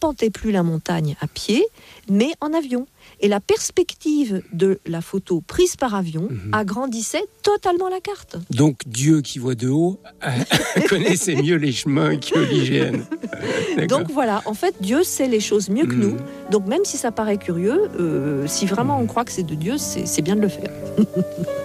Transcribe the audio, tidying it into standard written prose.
n'arpentait plus la montagne à pied, mais en avion. Et la perspective de la photo prise par avion agrandissait totalement la carte. Donc Dieu qui voit de haut connaissait mieux les chemins que l'IGN. Donc voilà, en fait, Dieu sait les choses mieux que nous. Donc même si ça paraît curieux, si vraiment on croit que c'est de Dieu, c'est bien de le faire.